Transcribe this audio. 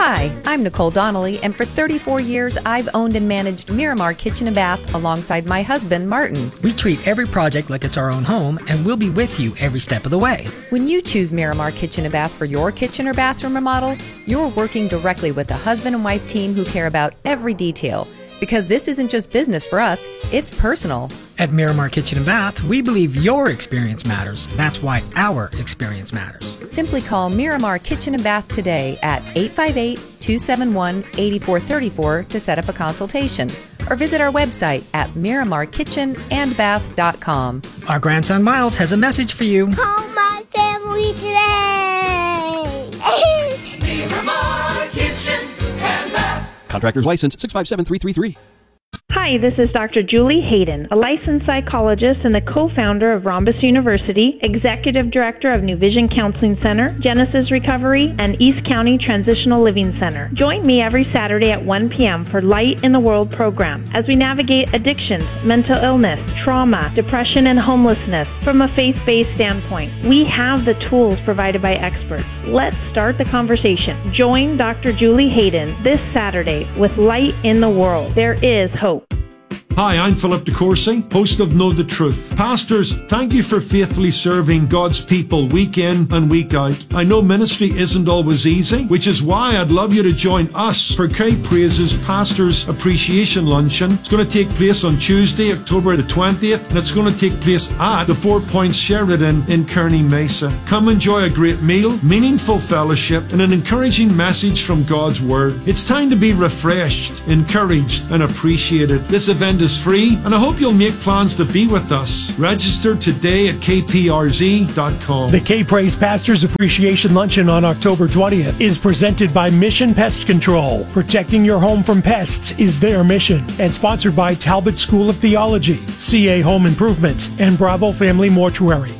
Hi, I'm Nicole Donnelly, and for 34 years, I've owned and managed Miramar Kitchen and Bath alongside my husband, Martin. We treat every project like it's our own home, and we'll be with you every step of the way. When you choose Miramar Kitchen and Bath for your kitchen or bathroom remodel, you're working directly with a husband and wife team who care about every detail. Because this isn't just business for us, it's personal. At Miramar Kitchen and Bath, we believe your experience matters. That's why our experience matters. Simply call Miramar Kitchen and Bath today at 858-271-8434 to set up a consultation, or visit our website at miramarkitchenandbath.com. Our grandson Miles has a message for you. Call my family today. Miramar Kitchen and Bath. Contractor's license 657333. Hi, this is Dr. Julie Hayden, a licensed psychologist and the co-founder of Rhombus University, executive director of New Vision Counseling Center, Genesis Recovery, and East County Transitional Living Center. Join me every Saturday at 1 p.m. for Light in the World program as we navigate addictions, mental illness, trauma, depression, and homelessness from a faith-based standpoint. We have the tools provided by experts. Let's start the conversation. Join Dr. Julie Hayden this Saturday with Light in the World. There is hope. Hi, I'm Philip DeCourcy, host of Know the Truth. Pastors, thank you for faithfully serving God's people week in and week out. I know ministry isn't always easy, which is why I'd love you to join us for Kerry Praise's Pastors Appreciation Luncheon. It's going to take place on Tuesday, October the 20th, and it's going to take place at the 4 Points Sheridan in Kearney Mesa. Come enjoy a great meal, meaningful fellowship, and an encouraging message from God's Word. It's time to be refreshed, encouraged, and appreciated. This event is free, and I hope you'll make plans to be with us. Register today at kprz.com. The K-Praise Pastors Appreciation Luncheon on October 20th is presented by Mission Pest Control. Protecting your home from pests is their mission, and sponsored by Talbot School of Theology, CA Home Improvement, and Bravo Family Mortuary.